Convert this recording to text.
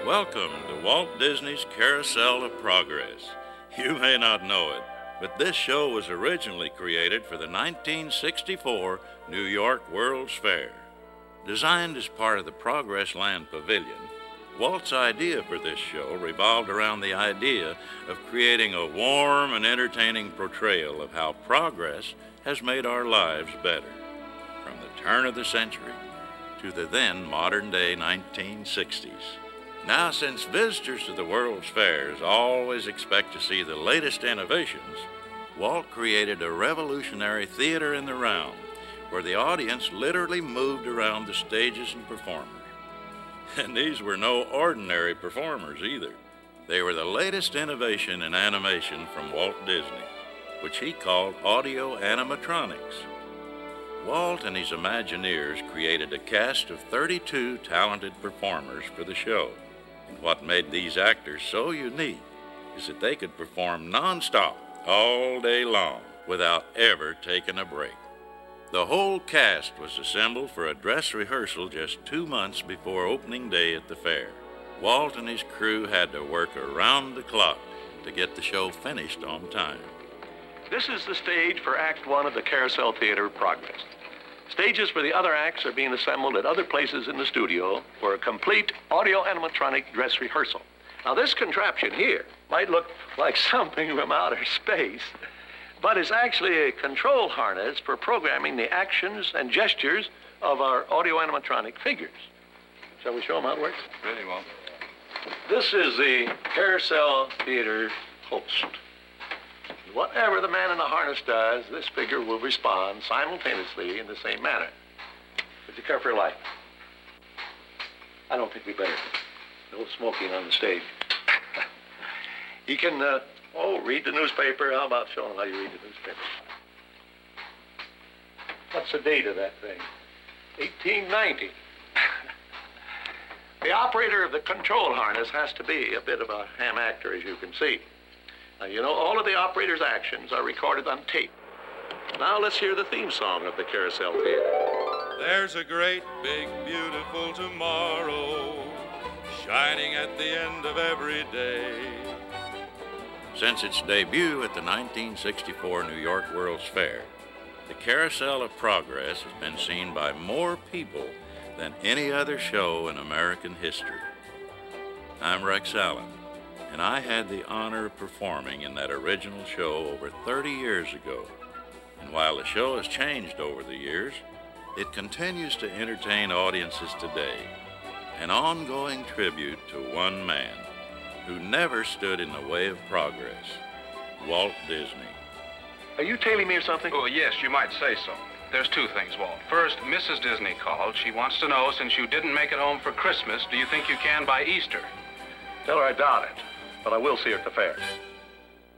Welcome to Walt Disney's Carousel of Progress. You may not know it, but this show was originally created for the 1964 New York World's Fair. Designed as part of the Progress Land Pavilion, Walt's idea for this show revolved around the idea of creating a warm and entertaining portrayal of how progress has made our lives better, from the turn of the century to the then modern-day 1960s. Now, since visitors to the World's Fairs always expect to see the latest innovations, Walt created a revolutionary theater in the round where the audience literally moved around the stages and performers. And these were no ordinary performers either. They were the latest innovation in animation from Walt Disney, which he called audio animatronics. Walt and his Imagineers created a cast of 32 talented performers for the show. And what made these actors so unique is that they could perform nonstop all day long without ever taking a break. The whole cast was assembled for a dress rehearsal just 2 months before opening day at the fair. Walt and his crew had to work around the clock to get the show finished on time. This is the stage for Act One of the Carousel Theater Progress. Stages for the other acts are being assembled at other places in the studio for a complete audio animatronic dress rehearsal. Now, this contraption here might look like something from outer space, but it's actually a control harness for programming the actions and gestures of our audio animatronic figures. Shall we show them how it works? Really won't. This is the Carousel Theater host. Whatever the man in the harness does, this figure will respond simultaneously in the same manner. Would you care for your life? I don't think we better. No smoking on the stage. You can, read the newspaper. How about showing them how you read the newspaper? What's the date of that thing? 1890. The operator of the control harness has to be a bit of a ham actor, as you can see. Now, you know, all of the operator's actions are recorded on tape. Now, let's hear the theme song of the Carousel Theater. There's a great, big, beautiful tomorrow shining at the end of every day. Since its debut at the 1964 New York World's Fair, the Carousel of Progress has been seen by more people than any other show in American history. I'm Rex Allen, and I had the honor of performing in that original show over 30 years ago. And while the show has changed over the years, it continues to entertain audiences today, an ongoing tribute to one man who never stood in the way of progress, Walt Disney. Are you tailing me or something? Oh, yes, you might say so. There's two things, Walt. First, Mrs. Disney called. She wants to know, since you didn't make it home for Christmas, do you think you can by Easter? Tell her I doubt it, but I will see her at the fair.